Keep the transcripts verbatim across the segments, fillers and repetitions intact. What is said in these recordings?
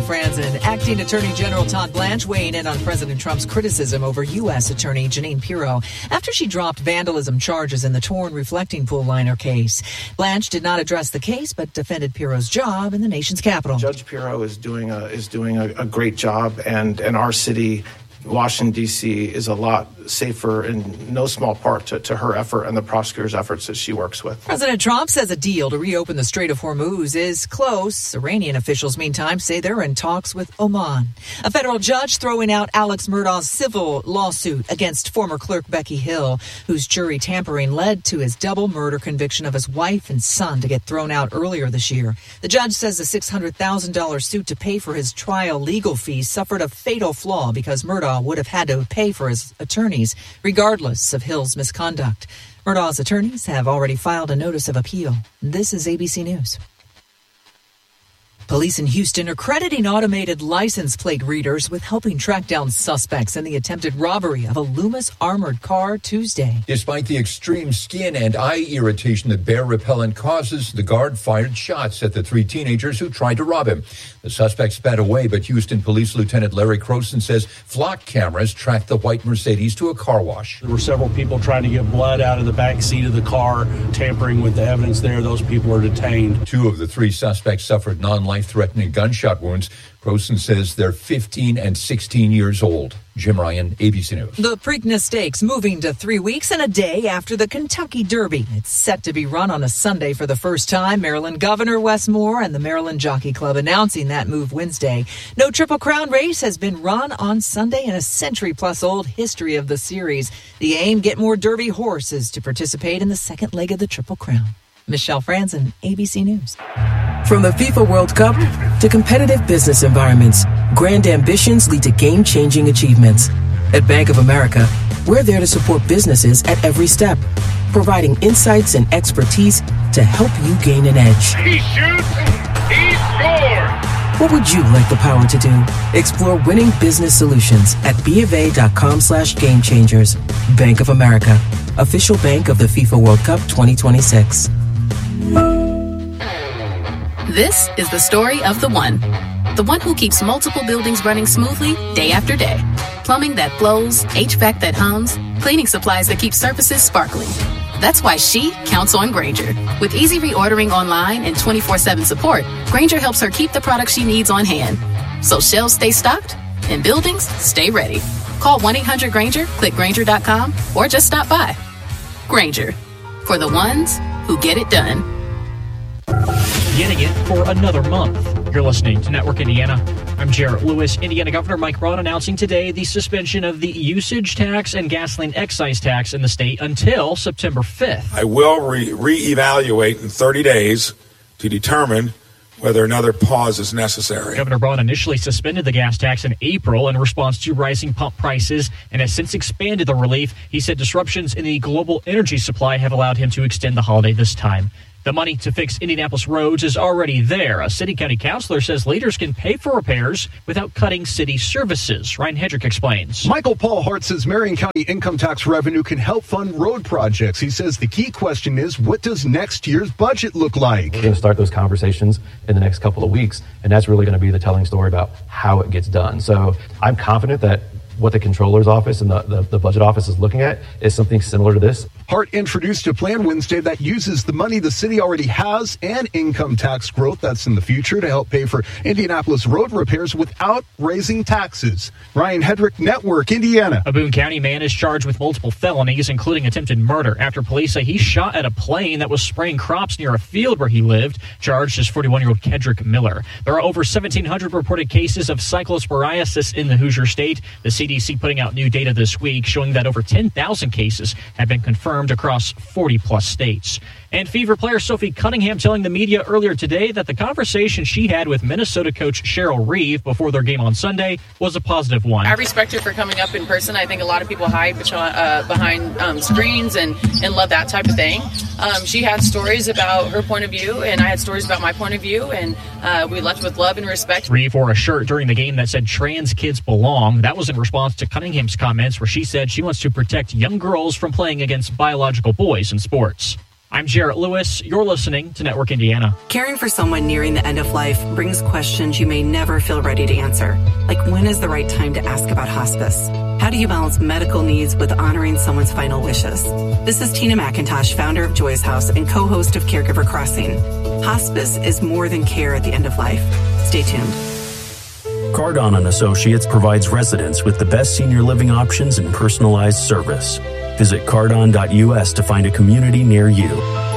Franzen. Acting Attorney General Todd Blanche weighing in on President Trump's criticism over U S. Attorney Jeanine Pirro after she dropped vandalism charges in the torn reflecting pool liner case. Blanche did not address the case, but defended Pirro's job in the nation's capital. Judge Pirro is doing a is doing a, a great job, and, and our city, Washington, D C, is a lot safer in no small part to, to her effort and the prosecutor's efforts that she works with. President Trump says a deal to reopen the Strait of Hormuz is close. Iranian officials, meantime, say they're in talks with Oman. A federal judge throwing out Alex Murdaugh's civil lawsuit against former clerk Becky Hill, whose jury tampering led to his double murder conviction of his wife and son to get thrown out earlier this year. The judge says the six hundred thousand dollars suit to pay for his trial legal fees suffered a fatal flaw because Murdaugh would have had to pay for his attorneys regardless of Hill's misconduct. Murdaugh's attorneys have already filed a notice of appeal. This is A B C News. Police in Houston are crediting automated license plate readers with helping track down suspects in the attempted robbery of a Loomis armored car Tuesday. Despite the extreme skin and eye irritation that bear repellent causes, the guard fired shots at the three teenagers who tried to rob him. The suspect sped away, but Houston Police Lieutenant Larry Croson says flock cameras tracked the white Mercedes to a car wash. There were several people trying to get blood out of the back seat of the car, tampering with the evidence there. Those people are detained. Two of the three suspects suffered non-life-threatening gunshot wounds. Croson says they're fifteen and sixteen years old. Jim Ryan, A B C News. The Preakness Stakes moving to three weeks and a day after the Kentucky Derby. It's set to be run on a Sunday for the first time. Maryland Governor Wes Moore and the Maryland Jockey Club announcing that move Wednesday. No Triple Crown race has been run on Sunday in a century-plus-old history of the series. The aim, get more Derby horses to participate in the second leg of the Triple Crown. Michelle Franzen, A B C News. From the FIFA World Cup to competitive business environments, grand ambitions lead to game-changing achievements. At Bank of America, we're there to support businesses at every step, providing insights and expertise to help you gain an edge. He shoots, he scores! What would you like the power to do? Explore winning business solutions at BofA.com slash game changers. Bank of America, official bank of the FIFA World Cup twenty twenty-six. This is the story of the one. The one who keeps multiple buildings running smoothly day after day. Plumbing that flows, H V A C that hums, cleaning supplies that keep surfaces sparkling. That's why she counts on Grainger. With easy reordering online and twenty-four seven support, Grainger helps her keep the products she needs on hand. So shelves stay stocked and buildings stay ready. Call one eight hundred Grainger, click Grainger dot com, or just stop by. Grainger, for the ones who get it done. Getting it for another month. You're listening to Network Indiana. I'm Jarrett Lewis. Indiana Governor Mike Braun announcing today the suspension of the usage tax and gasoline excise tax in the state until September fifth. I will re- reevaluate in thirty days to determine whether another pause is necessary. Governor Braun initially suspended the gas tax in April in response to rising pump prices and has since expanded the relief. He said disruptions in the global energy supply have allowed him to extend the holiday this time. The money to fix Indianapolis roads is already there. A city-county councilor says leaders can pay for repairs without cutting city services. Ryan Hedrick explains. Michael Paul Hart says Marion County income tax revenue can help fund road projects. He says the key question is, what does next year's budget look like? We're going to start those conversations in the next couple of weeks, and that's really going to be the telling story about how it gets done. So I'm confident that what the controller's office and the, the, the budget office is looking at is something similar to this. Hart introduced a plan Wednesday that uses the money the city already has and income tax growth that's in the future to help pay for Indianapolis road repairs without raising taxes. Ryan Hedrick, Network Indiana. A Boone County man is charged with multiple felonies, including attempted murder, after police say he shot at a plane that was spraying crops near a field where he lived. Charged is forty-one-year-old Kedrick Miller. There are over seventeen hundred reported cases of cyclosporiasis in the Hoosier State. The C D C putting out new data this week showing that over ten thousand cases have been confirmed across forty plus states. And Fever player Sophie Cunningham telling the media earlier today that the conversation she had with Minnesota coach Cheryl Reeve before their game on Sunday was a positive one. I respect her for coming up in person. I think a lot of people hide uh, behind um, screens and, and love that type of thing. Um, she had stories about her point of view, and I had stories about my point of view, and uh, we left with love and respect. Reeve wore a shirt during the game that said trans kids belong. That was in response to Cunningham's comments where she said she wants to protect young girls from playing against biological boys in sports. I'm Jarrett Lewis. You're listening to Network Indiana. Caring for someone nearing the end of life brings questions you may never feel ready to answer. Like, when is the right time to ask about hospice? How do you balance medical needs with honoring someone's final wishes? This is Tina McIntosh, founder of Joy's House and co-host of Caregiver Crossing. Hospice is more than care at the end of life. Stay tuned. Cardon and Associates provides residents with the best senior living options and personalized service. Visit cardon dot U S to find a community near you.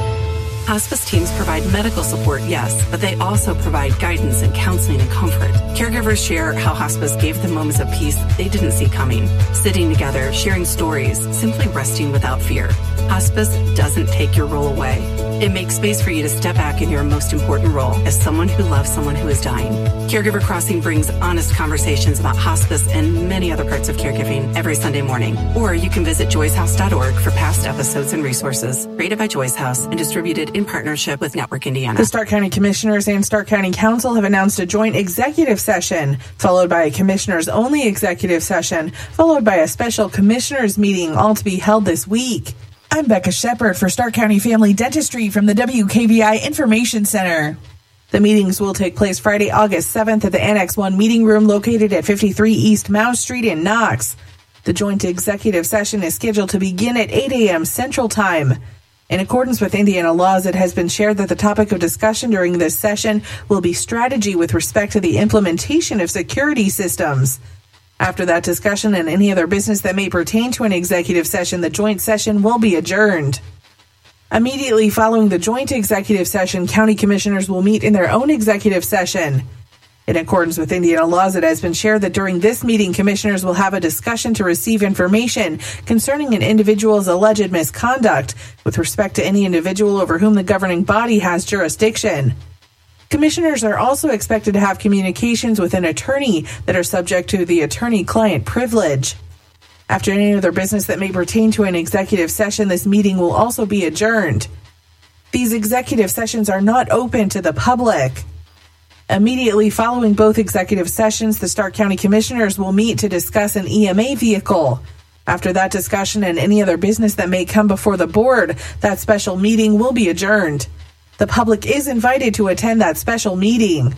Hospice teams provide medical support, yes, but they also provide guidance and counseling and comfort. Caregivers share how hospice gave them moments of peace they didn't see coming. Sitting together, sharing stories, simply resting without fear. Hospice doesn't take your role away. It makes space for you to step back in your most important role as someone who loves someone who is dying. Caregiver Crossing brings honest conversations about hospice and many other parts of caregiving every Sunday morning. Or you can visit joys house dot org for past episodes and resources. Rated by Joy's House and distributed in partnership with Network Indiana. The Stark County Commissioners and Stark County Council have announced a joint executive session, followed by a commissioners-only executive session, followed by a special commissioners meeting, all to be held this week. I'm Becca Shepard for Stark County Family Dentistry from the W K V I Information Center. The meetings will take place Friday, August seventh at the Annex one meeting room located at fifty-three East Mouse Street in Knox. The joint executive session is scheduled to begin at eight a.m. Central Time. In accordance with Indiana laws, it has been shared that the topic of discussion during this session will be strategy with respect to the implementation of security systems. After that discussion and any other business that may pertain to an executive session, the joint session will be adjourned. Immediately following the joint executive session, county commissioners will meet in their own executive session. In accordance with Indiana laws, it has been shared that during this meeting, commissioners will have a discussion to receive information concerning an individual's alleged misconduct with respect to any individual over whom the governing body has jurisdiction. Commissioners are also expected to have communications with an attorney that are subject to the attorney-client privilege. After any other business that may pertain to an executive session, this meeting will also be adjourned. These executive sessions are not open to the public. Immediately following both executive sessions, the Stark County Commissioners will meet to discuss an E M A vehicle. After that discussion and any other business that may come before the board, that special meeting will be adjourned. The public is invited to attend that special meeting.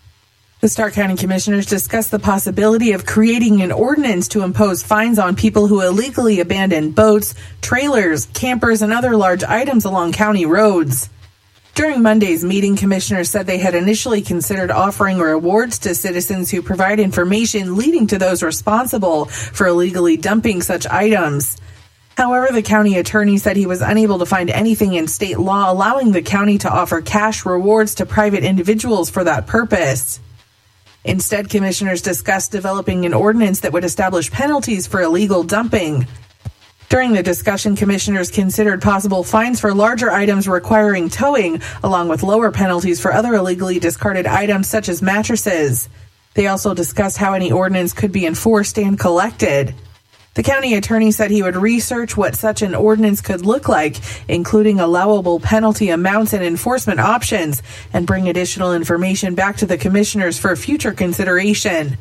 The Stark County Commissioners discussed the possibility of creating an ordinance to impose fines on people who illegally abandon boats, trailers, campers, and other large items along county roads. During Monday's meeting, commissioners said they had initially considered offering rewards to citizens who provide information leading to those responsible for illegally dumping such items. However, the county attorney said he was unable to find anything in state law allowing the county to offer cash rewards to private individuals for that purpose. Instead, commissioners discussed developing an ordinance that would establish penalties for illegal dumping. During the discussion, commissioners considered possible fines for larger items requiring towing, along with lower penalties for other illegally discarded items such as mattresses. They also discussed how any ordinance could be enforced and collected. The county attorney said he would research what such an ordinance could look like, including allowable penalty amounts and enforcement options, and bring additional information back to the commissioners for future consideration.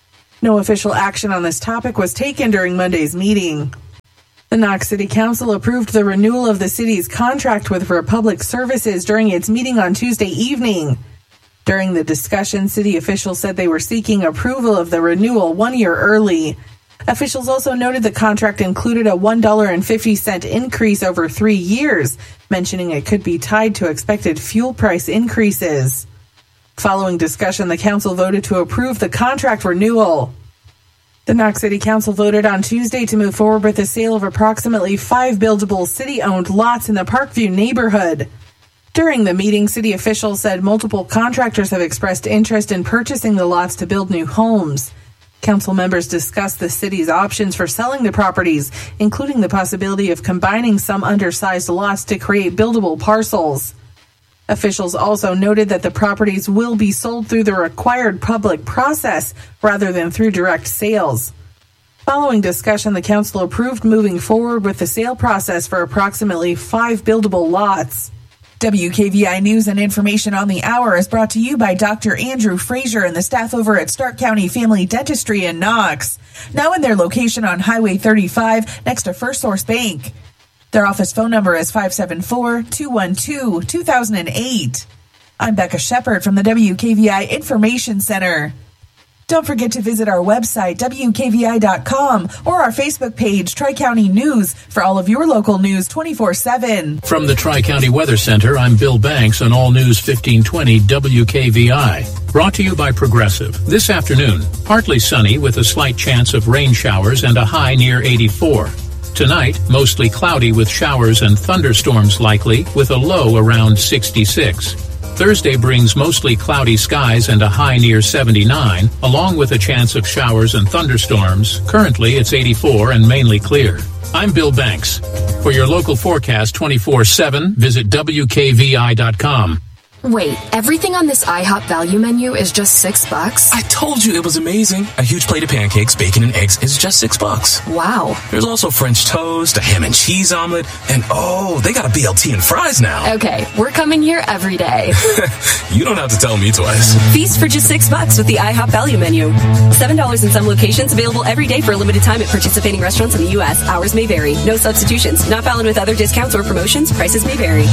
No official action on this topic was taken during Monday's meeting. The Knox City Council approved the renewal of the city's contract with Republic Services during its meeting on Tuesday evening. During the discussion, city officials said they were seeking approval of the renewal one year early. Officials also noted the contract included a one dollar and fifty cents increase over three years, mentioning it could be tied to expected fuel price increases. Following discussion, the council voted to approve the contract renewal. The Knox City Council voted on Tuesday to move forward with the sale of approximately five buildable city-owned lots in the Parkview neighborhood. During the meeting, city officials said multiple contractors have expressed interest in purchasing the lots to build new homes. Council members discussed the city's options for selling the properties, including the possibility of combining some undersized lots to create buildable parcels. Officials also noted that the properties will be sold through the required public process rather than through direct sales. Following discussion, the council approved moving forward with the sale process for approximately five buildable lots. W K V I News and information on the hour is brought to you by Doctor Andrew Frazier and the staff over at Stark County Family Dentistry in Knox, now in their location on Highway thirty-five next to First Source Bank. Their office phone number is five seven four, two one two, two thousand eight. I'm Becca Shepard from the W K V I Information Center. Don't forget to visit our website, W K V I dot com, or our Facebook page, Tri-County News, for all of your local news twenty-four seven. From the Tri-County Weather Center, I'm Bill Banks on All News fifteen twenty W K V I. Brought to you by Progressive. This afternoon, partly sunny with a slight chance of rain showers and a high near eighty-four. Tonight, mostly cloudy with showers and thunderstorms likely, with a low around sixty-six. Thursday brings mostly cloudy skies and a high near seventy-nine, along with a chance of showers and thunderstorms. Currently, it's eighty-four and mainly clear. I'm Bill Banks. For your local forecast twenty-four seven, visit W K V I dot com. Wait, everything on this IHOP value menu is just six bucks? I told you it was amazing. A huge plate of pancakes, bacon, and eggs is just six bucks. Wow. There's also French toast, a ham and cheese omelet, and oh, they got a B L T and fries now. Okay, we're coming here every day. You don't have to tell me twice. Feast for just six bucks with the IHOP value menu. Seven dollars in some locations, available every day for a limited time at participating restaurants in the U S. Hours may vary. No substitutions. Not valid with other discounts or promotions. Prices may vary.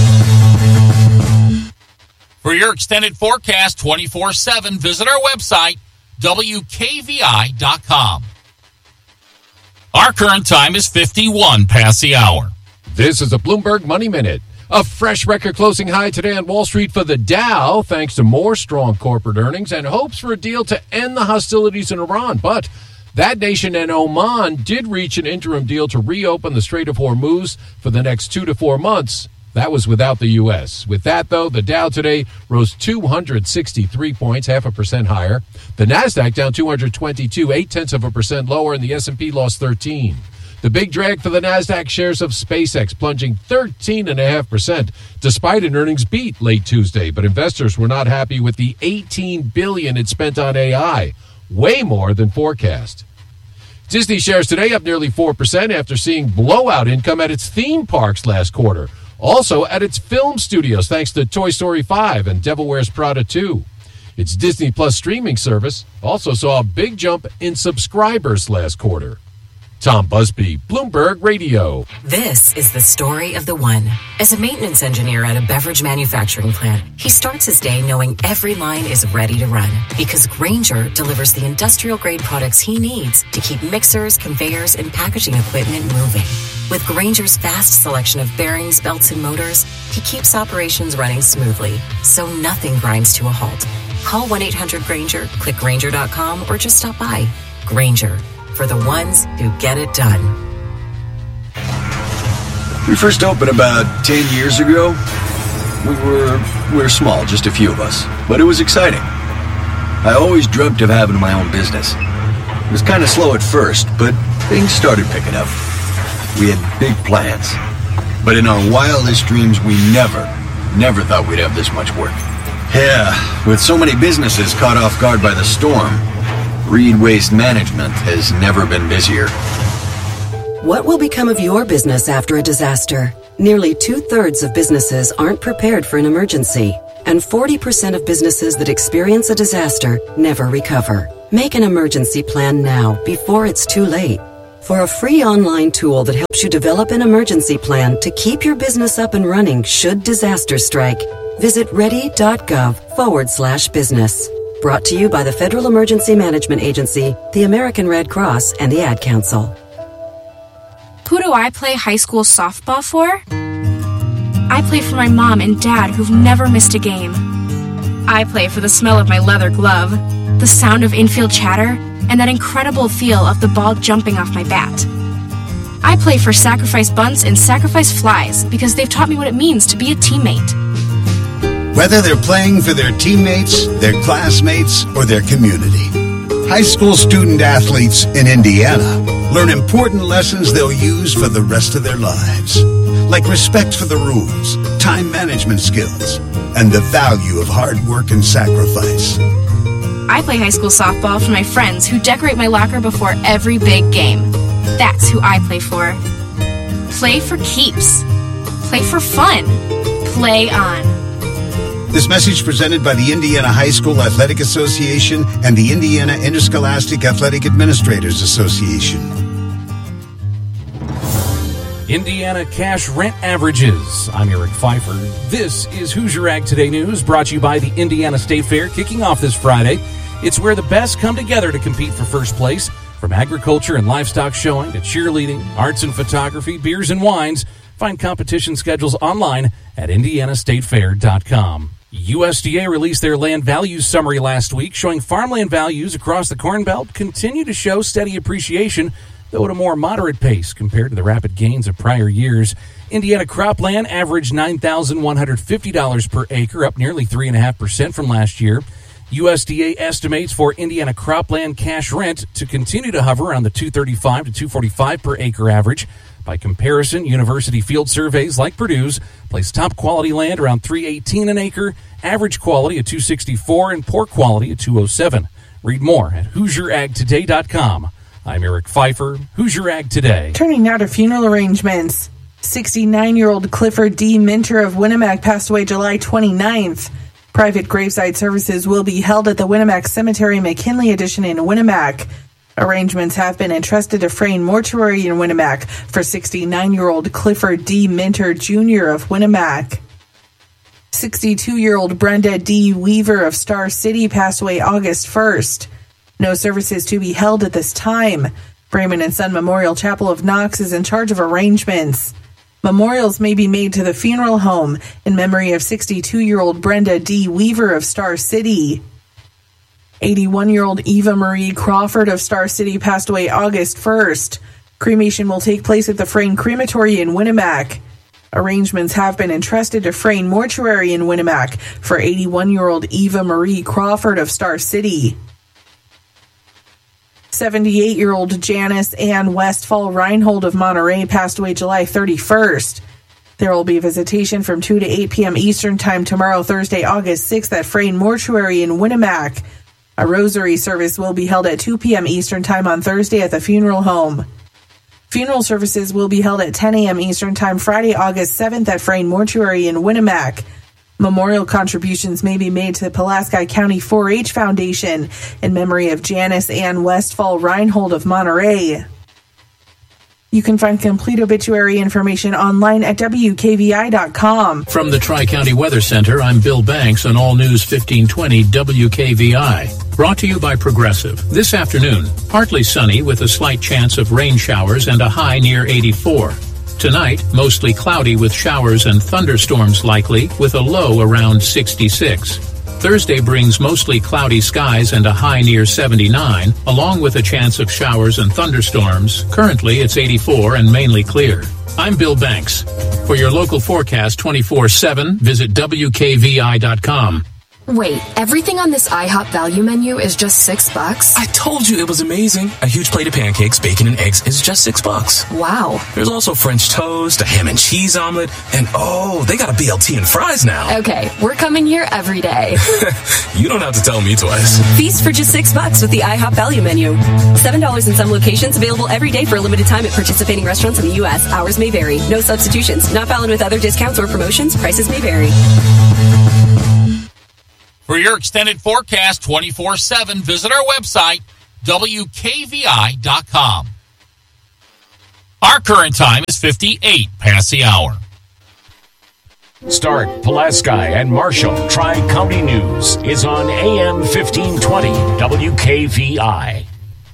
For your extended forecast twenty-four seven, visit our website, W K V I dot com. Our current time is fifty-one past the hour. This is a Bloomberg Money Minute. A fresh record closing high today on Wall Street for the Dow, thanks to more strong corporate earnings and hopes for a deal to end the hostilities in Iran. But that nation and Oman did reach an interim deal to reopen the Strait of Hormuz for the next two to four months. That was without the U S. With that, though, the Dow today rose two hundred sixty-three points, half a percent higher. The Nasdaq down two hundred twenty-two, eight-tenths of a percent lower, and the S and P lost thirteen. The big drag for the Nasdaq shares of SpaceX plunging thirteen point five percent, despite an earnings beat late Tuesday. But investors were not happy with the eighteen billion dollars it spent on A I, way more than forecast. Disney shares today up nearly four percent after seeing blowout income at its theme parks last quarter. Also at its film studios, thanks to Toy Story five and Devil Wears Prada two. Its Disney Plus streaming service also saw a big jump in subscribers last quarter. Tom Busby, Bloomberg Radio. This is the story of the one. As a maintenance engineer at a beverage manufacturing plant, he starts his day knowing every line is ready to run because Grainger delivers the industrial-grade products he needs to keep mixers, conveyors, and packaging equipment moving. With Grainger's vast selection of bearings, belts, and motors, he keeps operations running smoothly, so nothing grinds to a halt. Call one eight hundred Grainger, click Grainger dot com, or just stop by. Grainger, for the ones who get it done. We first opened about ten years ago. We were we were small, just a few of us, but it was exciting. I always dreamt of having my own business. It was kind of slow at first, but things started picking up. We had big plans, but in our wildest dreams, we never, never thought we'd have this much work. Yeah, with so many businesses caught off guard by the storm, Reed Waste Management has never been busier. What will become of your business after a disaster? Nearly two-thirds of businesses aren't prepared for an emergency, and forty percent of businesses that experience a disaster never recover. Make an emergency plan now, before it's too late. For a free online tool that helps you develop an emergency plan to keep your business up and running should disaster strike, visit ready.gov forward slash business. Brought to you by the Federal Emergency Management Agency, the American Red Cross, and the Ad Council. Who do I play high school softball for? I play for my mom and dad who've never missed a game. I play for the smell of my leather glove, the sound of infield chatter, and that incredible feel of the ball jumping off my bat. I play for Sacrifice Bunts and Sacrifice Flies because they've taught me what it means to be a teammate. Whether they're playing for their teammates, their classmates, or their community, high school student athletes in Indiana learn important lessons they'll use for the rest of their lives, like respect for the rules, time management skills, and the value of hard work and sacrifice. I play high school softball for my friends who decorate my locker before every big game. That's who I play for. Play for keeps. Play for fun. Play on. This message presented by the Indiana High School Athletic Association and the Indiana Interscholastic Athletic Administrators Association. Indiana cash rent averages. I'm Eric Pfeiffer. This is Hoosier Ag Today News, brought to you by the Indiana State Fair, kicking off this Friday. It's where the best come together to compete for first place. From agriculture and livestock showing to cheerleading, arts and photography, beers and wines. Find competition schedules online at indiana state fair dot com. U S D A released their land values summary last week, showing farmland values across the Corn Belt continue to show steady appreciation, though at a more moderate pace compared to the rapid gains of prior years. Indiana cropland averaged nine thousand one hundred fifty dollars per acre, up nearly three point five percent from last year. U S D A estimates for Indiana cropland cash rent to continue to hover around the two thirty-five to two forty-five per acre average. By comparison, university field surveys like Purdue's place top quality land around three eighteen an acre, average quality at two sixty-four, and poor quality at two oh seven. Read more at hoosier ag today dot com. I'm Eric Pfeiffer, Hoosier Ag Today. Turning now to funeral arrangements. sixty-nine-year-old Clifford D. Minter of Winnemac passed away July twenty-ninth. Private graveside services will be held at the Winnemac Cemetery McKinley Edition in Winnemac. Arrangements have been entrusted to Frayne Mortuary in Winnemac for sixty-nine-year-old Clifford D. Minter Junior of Winnemac. sixty-two-year-old Brenda D. Weaver of Star City passed away August first. No services to be held at this time. Brayman and Son Memorial Chapel of Knox is in charge of arrangements. Memorials may be made to the funeral home in memory of sixty-two-year-old Brenda D. Weaver of Star City. eighty-one-year-old Eva Marie Crawford of Star City passed away August first. Cremation will take place at the Frayne Crematory in Winnemac. Arrangements have been entrusted to Frayne Mortuary in Winnemac for eighty-one-year-old Eva Marie Crawford of Star City. seventy-eight-year-old Janice Ann Westfall Reinhold of Monterey passed away July thirty-first. There will be visitation from two to eight p.m. Eastern Time tomorrow, Thursday, August sixth at Frayne Mortuary in Winnemac. A rosary service will be held at two p.m. Eastern Time on Thursday at the funeral home. Funeral services will be held at ten a.m. Eastern Time Friday, August seventh at Frayne Mortuary in Winnemac. Memorial contributions may be made to the Pulaski County four H Foundation in memory of Janice Ann Westfall Reinhold of Monterey. You can find complete obituary information online at W K V I dot com. From the Tri-County Weather Center, I'm Bill Banks on All News fifteen twenty W K V I. Brought to you by Progressive. This afternoon, partly sunny with a slight chance of rain showers and a high near eighty-four. Tonight, mostly cloudy with showers and thunderstorms likely, with a low around sixty-six. Thursday brings mostly cloudy skies and a high near seventy-nine, along with a chance of showers and thunderstorms. Currently, it's eighty-four and mainly clear. I'm Bill Banks. For your local forecast twenty-four seven, visit W K V I dot com. Wait, everything on this IHOP value menu is just six bucks? I told you it was amazing. A huge plate of pancakes, bacon, and eggs is just six bucks. Wow. There's also French toast, a ham and cheese omelet, and oh, they got a B L T and fries now. Okay, we're coming here every day. You don't have to tell me twice. Feast for just six bucks with the IHOP value menu. Seven dollars in some locations, available every day for a limited time at participating restaurants in the U S. Hours may vary. No substitutions. Not valid with other discounts or promotions. Prices may vary. For your extended forecast twenty-four seven, visit our website, W K V I dot com. Our current time is fifty-eight past the hour. Stark, Pulaski, and Marshall Tri-County News is on A M fifteen twenty W K V I.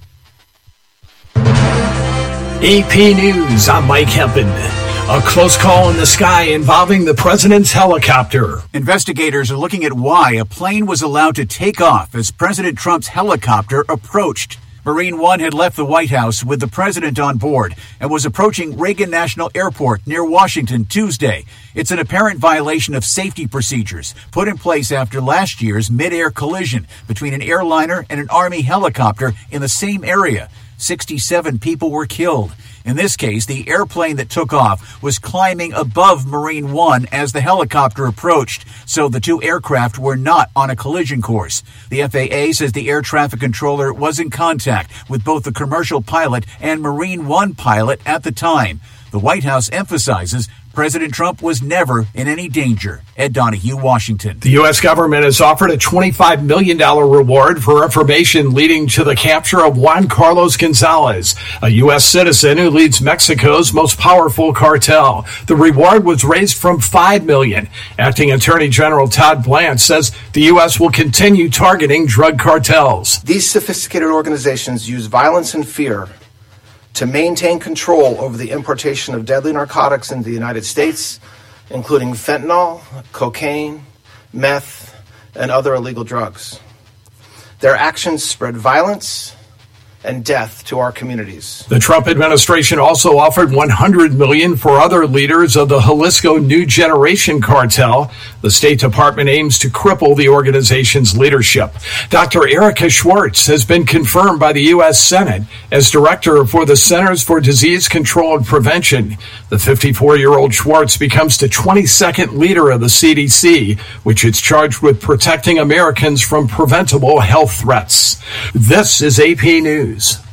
A P News, I'm Mike Hempen. A close call in the sky involving the president's helicopter. Investigators are looking at why a plane was allowed to take off as President Trump's helicopter approached. Marine One had left the White House with the president on board and was approaching Reagan National Airport near Washington Tuesday. It's an apparent violation of safety procedures put in place after last year's mid-air collision between an airliner and an Army helicopter in the same area. sixty-seven people were killed. In this case, the airplane that took off was climbing above Marine One as the helicopter approached, so the two aircraft were not on a collision course. The F A A says the air traffic controller was in contact with both the commercial pilot and Marine One pilot at the time. The White House emphasizes President Trump was never in any danger. Ed Donahue, Washington. The U S government has offered a twenty-five million dollars reward for information leading to the capture of Juan Carlos Gonzalez, a U S citizen who leads Mexico's most powerful cartel. The reward was raised from five million dollars. Acting Attorney General Todd Blanche says the U S will continue targeting drug cartels. These sophisticated organizations use violence and fear to maintain control over the importation of deadly narcotics into the United States, including fentanyl, cocaine, meth, and other illegal drugs. Their actions spread violence and death to our communities. The Trump administration also offered one hundred million dollars for other leaders of the Jalisco New Generation cartel. The State Department aims to cripple the organization's leadership. Doctor Erica Schwartz has been confirmed by the U S Senate as director for the Centers for Disease Control and Prevention. The fifty-four-year-old Schwartz becomes the twenty-second leader of the C D C, which is charged with protecting Americans from preventable health threats. This is A P News.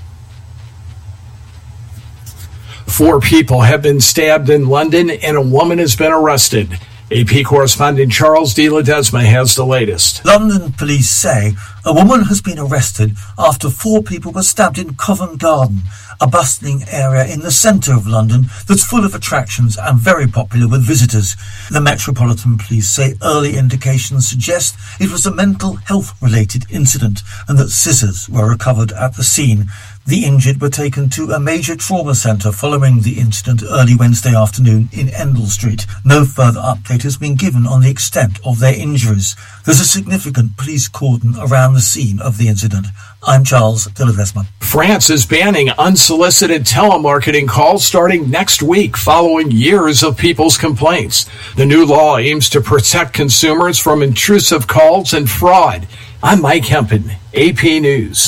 Four people have been stabbed in London and a woman has been arrested. A P correspondent Charles de Ledesma has the latest. London police say a woman has been arrested after four people were stabbed in Covent Garden, a bustling area in the centre of London that's full of attractions and very popular with visitors. The Metropolitan Police say early indications suggest it was a mental health-related incident and that scissors were recovered at the scene. The injured were taken to a major trauma centre following the incident early Wednesday afternoon in Endell Street. No further update has been given on the extent of their injuries. There's a significant police cordon around the scene of the incident. I'm Charles de Ledesma. France is banning unsolicited telemarketing calls starting next week following years of people's complaints. The new law aims to protect consumers from intrusive calls and fraud. I'm Mike Hempen, A P News.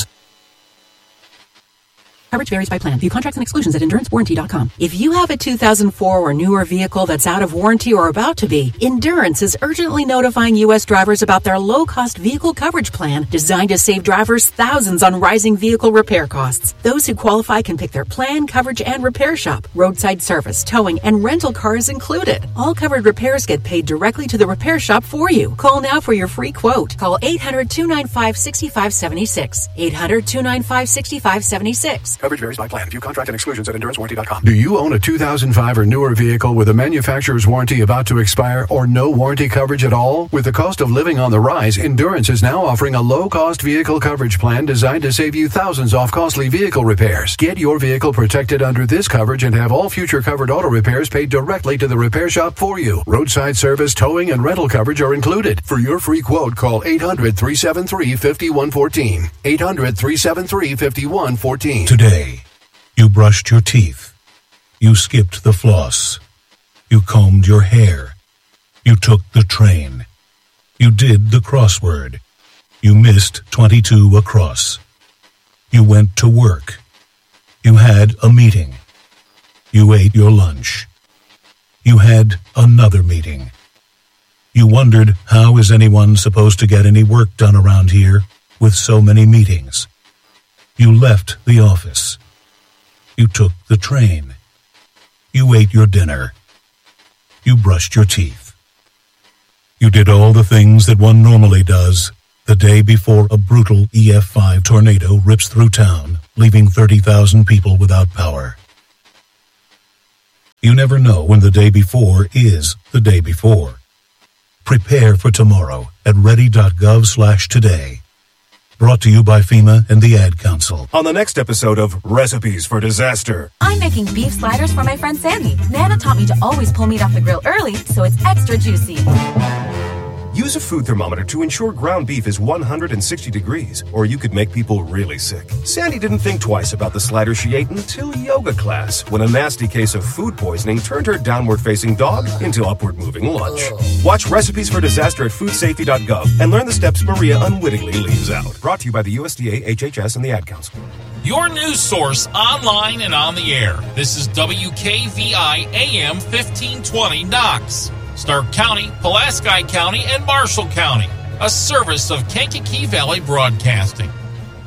Coverage varies by plan. View contracts and exclusions at endurance warranty dot com. If you have a two thousand four or newer vehicle that's out of warranty or about to be, Endurance is urgently notifying U S drivers about their low-cost vehicle coverage plan designed to save drivers thousands on rising vehicle repair costs. Those who qualify can pick their plan, coverage, and repair shop. Roadside service, towing, and rental cars included. All covered repairs get paid directly to the repair shop for you. Call now for your free quote. Call eight hundred, two nine five, six five seven six. eight hundred, two nine five, six five seven six. Coverage varies by plan. View contract and exclusions at endurance warranty dot com. Do you own a two thousand five or newer vehicle with a manufacturer's warranty about to expire or no warranty coverage at all? With the cost of living on the rise, Endurance is now offering a low-cost vehicle coverage plan designed to save you thousands off costly vehicle repairs. Get your vehicle protected under this coverage and have all future covered auto repairs paid directly to the repair shop for you. Roadside service, towing, and rental coverage are included. For your free quote, call eight hundred, three seven three, five one one four. eight hundred, three seven three, five one one four. Today, you brushed your teeth. You skipped the floss. You combed your hair. You took the train. You did the crossword. You missed twenty-two across. You went to work. You had a meeting. You ate your lunch. You had another meeting. You wondered, how is anyone supposed to get any work done around here with so many meetings? You left the office. You took the train. You ate your dinner. You brushed your teeth. You did all the things that one normally does the day before a brutal E F five tornado rips through town, leaving thirty thousand people without power. You never know when the day before is the day before. Prepare for tomorrow at ready.gov slash today. Brought to you by FEMA and the Ad Council. On the next episode of Recipes for Disaster. I'm making beef sliders for my friend Sandy. Nana taught me to always pull meat off the grill early so it's extra juicy. Use a food thermometer to ensure ground beef is one hundred sixty degrees, or you could make people really sick. Sandy didn't think twice about the slider she ate until yoga class, when a nasty case of food poisoning turned her downward-facing dog into upward-moving lunch. Watch Recipes for Disaster at food safety dot gov and learn the steps Maria unwittingly leaves out. Brought to you by the U S D A, H H S, and the Ad Council. Your news source online and on the air. This is W K V I A M fifteen twenty Knox. Stark County, Pulaski County, and Marshall County. A service of Kankakee Valley Broadcasting.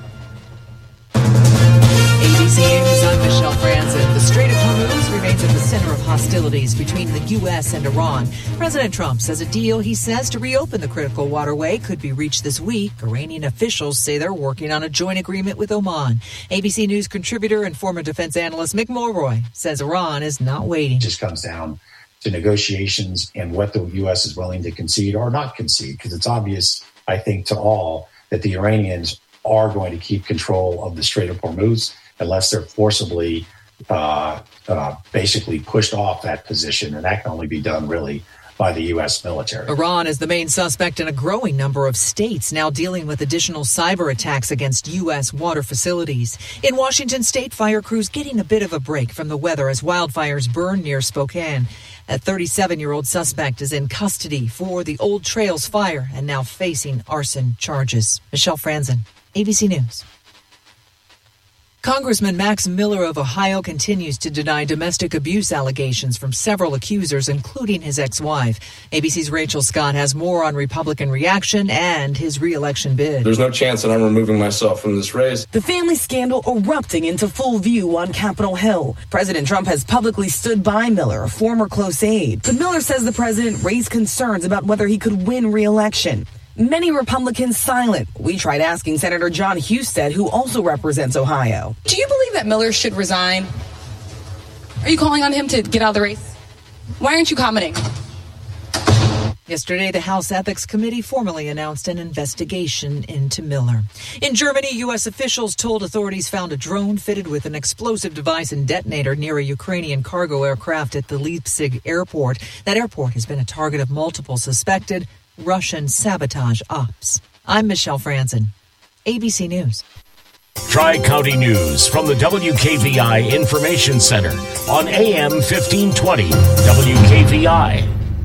A B C News, I'm Michelle Franzen. The Strait of Hormuz remains at the epicenter of hostilities between the U S and Iran. President Trump says a deal he says to reopen the critical waterway could be reached this week. Iranian officials say they're working on a joint agreement with Oman. A B C News contributor and former defense analyst Mick Mulroy says Iran is not waiting. It just comes down to negotiations and what the U S is willing to concede or not concede, because it's obvious, I think, to all that the Iranians are going to keep control of the Strait of Hormuz unless they're forcibly uh, uh, basically pushed off that position. And that can only be done really by the U S military. Iran is the main suspect in a growing number of states now dealing with additional cyber attacks against U S water facilities. In Washington state, fire crews getting a bit of a break from the weather as wildfires burn near Spokane. A thirty-seven-year-old suspect is in custody for the Old Trails fire and now facing arson charges. Michelle Franzen, A B C News. Congressman Max Miller of Ohio continues to deny domestic abuse allegations from several accusers, including his ex-wife. A B C's Rachel Scott has more on Republican reaction and his re-election bid. There's no chance that I'm removing myself from this race. The family scandal erupting into full view on Capitol Hill. President Trump has publicly stood by Miller, a former close aide. But Miller says the president raised concerns about whether he could win re-election. Many Republicans silent. We tried asking Senator John Husted, who also represents Ohio. Do you believe that Miller should resign? Are you calling on him to get out of the race? Why aren't you commenting? Yesterday, the House Ethics Committee formally announced an investigation into Miller. In Germany, U S officials told authorities found a drone fitted with an explosive device and detonator near a Ukrainian cargo aircraft at the Leipzig airport. That airport has been a target of multiple suspected Russian sabotage ops. I'm Michelle Franzen, A B C News. Tri-County News from the W K V I Information Center on A M fifteen twenty W K V I.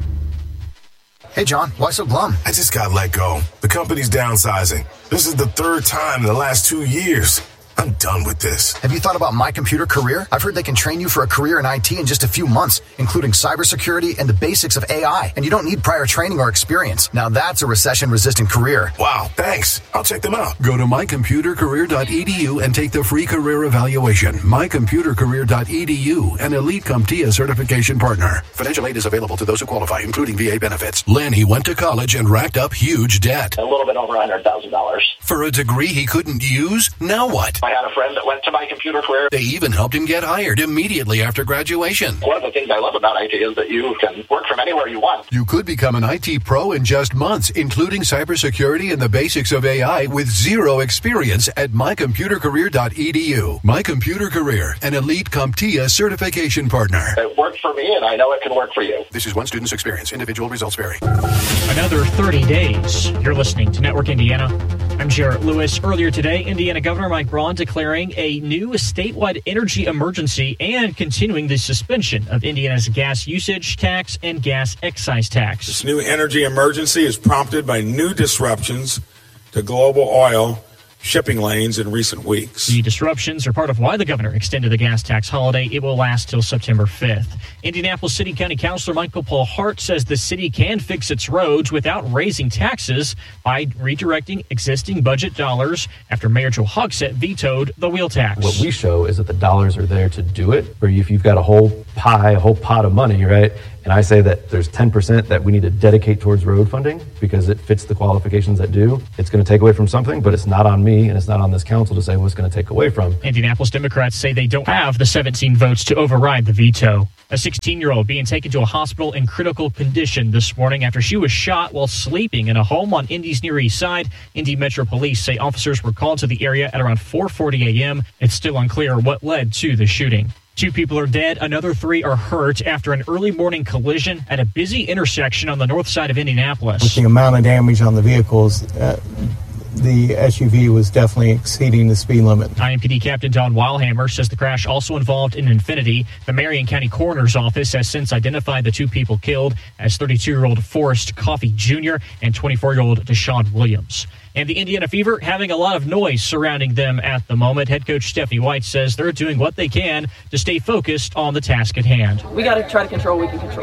Hey, John, why so glum? I just got let go. The company's downsizing. This is the third time in the last two years. I'm done with this. Have you thought about My Computer Career? I've heard they can train you for a career in I T in just a few months, including cybersecurity and the basics of A I. And you don't need prior training or experience. Now that's a recession-resistant career. Wow, thanks. I'll check them out. Go to my computer career dot e d u and take the free career evaluation. my computer career dot e d u, an Elite CompTIA certification partner. Financial aid is available to those who qualify, including V A benefits. Lanny went to college and racked up huge debt. A little bit over one hundred thousand dollars. For a degree he couldn't use? Now what? I had a friend that went to My Computer Career. They even helped him get hired immediately after graduation. One of the things I love about I T is that you can work from anywhere you want. You could become an I T pro in just months, including cybersecurity and the basics of A I with zero experience at my computer career dot e d u. My Computer Career, an Elite CompTIA certification partner. It worked for me, and I know it can work for you. This is one student's experience. Individual results vary. Another thirty days. You're listening to Network Indiana. I'm Jarrett Lewis. Earlier today, Indiana Governor Mike Braun declaring a new statewide energy emergency and continuing the suspension of Indiana's gas usage tax and gas excise tax. This new energy emergency is prompted by new disruptions to global oil shipping lanes in recent weeks. The disruptions are part of why the governor extended the gas tax holiday. It will last till September fifth. Indianapolis City County Councilor Michael Paul Hart says the city can fix its roads without raising taxes by redirecting existing budget dollars after Mayor Joe Hogsett vetoed the wheel tax. What we show is that the dollars are there to do it. Or if you've got a whole pie, a whole pot of money, right? And I say that there's ten percent that we need to dedicate towards road funding because it fits the qualifications that do. It's going to take away from something, but it's not on me and it's not on this council to say what's going to take away from. Indianapolis Democrats say they don't have the seventeen votes to override the veto. A sixteen-year-old being taken to a hospital in critical condition this morning after she was shot while sleeping in a home on Indy's Near East Side. Indy Metro Police say officers were called to the area at around four forty a.m. It's still unclear what led to the shooting. Two people are dead. Another three are hurt after an early morning collision at a busy intersection on the north side of Indianapolis. With the amount of damage on the vehicles, uh, the S U V was definitely exceeding the speed limit. I M P D Captain Don Weilhammer says the crash also involved an Infiniti. The Marion County Coroner's Office has since identified the two people killed as thirty-two-year-old Forrest Coffey Junior and twenty-four-year-old Deshaun Williams. And the Indiana Fever having a lot of noise surrounding them at the moment. Head coach Stephanie White says they're doing what they can to stay focused on the task at hand. We got to try to control what we can control.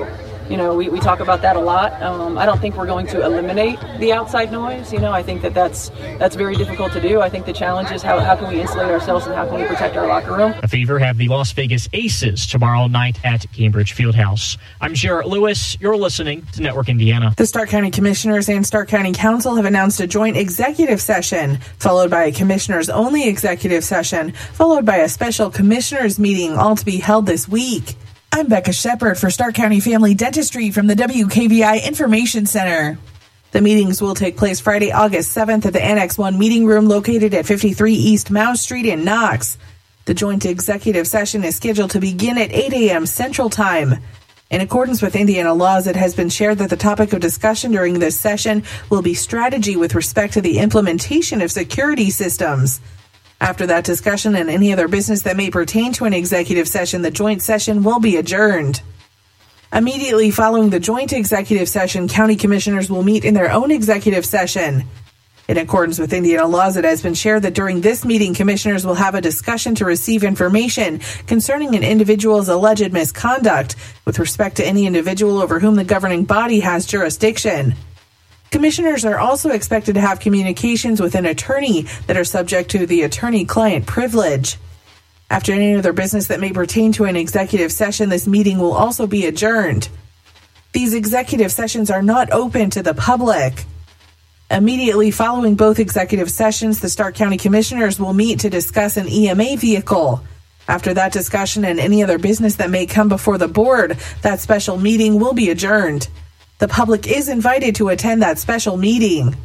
You know, we, we talk about that a lot. Um, I don't think we're going to eliminate the outside noise. You know, I think that that's, that's very difficult to do. I think the challenge is how, how can we insulate ourselves and how can we protect our locker room. The Fever have the Las Vegas Aces tomorrow night at Cambridge Fieldhouse. I'm Jarrett Lewis. You're listening to Network Indiana. The Stark County Commissioners and Stark County Council have announced a joint executive session, followed by a commissioners-only executive session, followed by a special commissioners meeting, all to be held this week. I'm Becca Shepard for Stark County Family Dentistry from the W K V I Information Center. The meetings will take place Friday, August seventh at the Annex one meeting room located at fifty-three East Mouse Street in Knox. The joint executive session is scheduled to begin at eight a.m. Central Time. In accordance with Indiana laws, it has been shared that the topic of discussion during this session will be strategy with respect to the implementation of security systems. After that discussion and any other business that may pertain to an executive session, the joint session will be adjourned. Immediately following the joint executive session, county commissioners will meet in their own executive session. In accordance with Indiana laws, it has been shared that during this meeting, commissioners will have a discussion to receive information concerning an individual's alleged misconduct with respect to any individual over whom the governing body has jurisdiction. Commissioners are also expected to have communications with an attorney that are subject to the attorney-client privilege. After any other business that may pertain to an executive session, this meeting will also be adjourned. These executive sessions are not open to the public. Immediately following both executive sessions, the Stark County Commissioners will meet to discuss an E M A vehicle. After that discussion and any other business that may come before the board, that special meeting will be adjourned. The public is invited to attend that special meeting.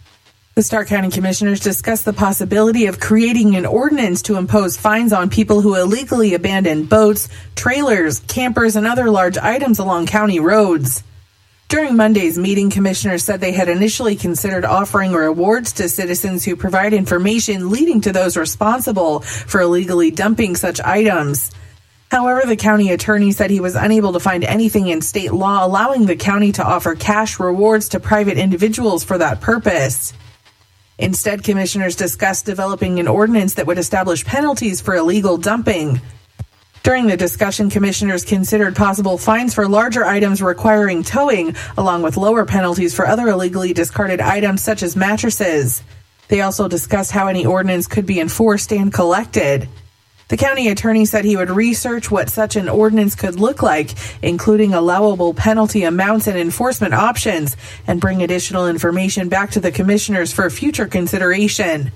The Stark County Commissioners discussed the possibility of creating an ordinance to impose fines on people who illegally abandon boats, trailers, campers, and other large items along county roads. During Monday's meeting, commissioners said they had initially considered offering rewards to citizens who provide information leading to those responsible for illegally dumping such items. However, the county attorney said he was unable to find anything in state law allowing the county to offer cash rewards to private individuals for that purpose. Instead, commissioners discussed developing an ordinance that would establish penalties for illegal dumping. During the discussion, commissioners considered possible fines for larger items requiring towing, along with lower penalties for other illegally discarded items such as mattresses. They also discussed how any ordinance could be enforced and collected. The county attorney said he would research what such an ordinance could look like, including allowable penalty amounts and enforcement options, and bring additional information back to the commissioners for future consideration.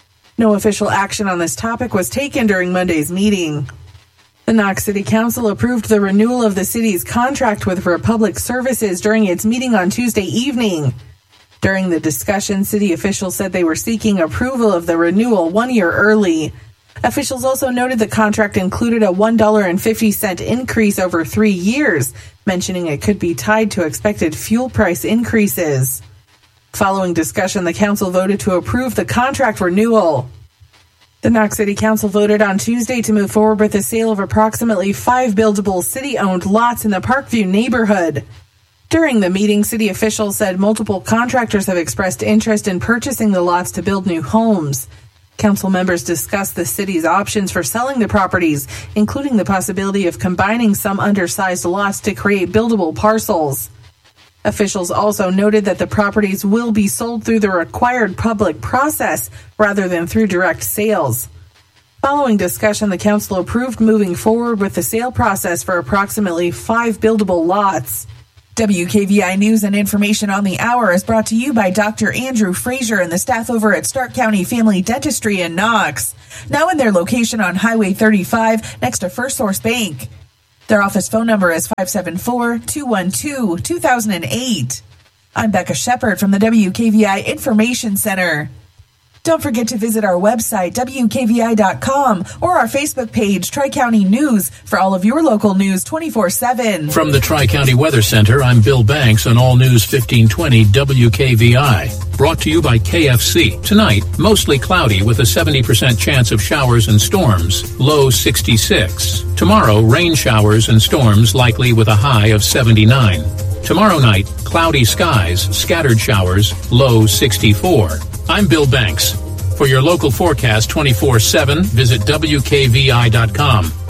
No official action on this topic was taken during Monday's meeting. The Knox City Council approved the renewal of the city's contract with Republic Services during its meeting on Tuesday evening. During the discussion, city officials said they were seeking approval of the renewal one year early. Officials also noted the contract included a one dollar and fifty cents increase over three years, mentioning it could be tied to expected fuel price increases. Following discussion, the council voted to approve the contract renewal. The Knox City Council voted on Tuesday to move forward with the sale of approximately five buildable city-owned lots in the Parkview neighborhood. During the meeting, city officials said multiple contractors have expressed interest in purchasing the lots to build new homes. Council members discussed the city's options for selling the properties, including the possibility of combining some undersized lots to create buildable parcels. Officials also noted that the properties will be sold through the required public process rather than through direct sales. Following discussion, the council approved moving forward with the sale process for approximately five buildable lots. W K V I News and Information on the Hour is brought to you by Doctor Andrew Frazier and the staff over at Stark County Family Dentistry in Knox, now in their location on Highway thirty-five next to First Source Bank. Their office phone number is five seven four, two one two, two thousand eight. I'm Becca Shepard from the W K V I Information Center. Don't forget to visit our website, W K V I dot com, or our Facebook page, Tri-County News, for all of your local news twenty-four seven. From the Tri-County Weather Center, I'm Bill Banks on All News fifteen twenty W K V I. Brought to you by K F C. Tonight, mostly cloudy with a seventy percent chance of showers and storms, low sixty-six. Tomorrow, rain showers and storms likely with a high of seventy-nine. Tomorrow night, cloudy skies, scattered showers, low sixty-four. I'm Bill Banks. For your local forecast twenty-four seven, visit W K V I dot com.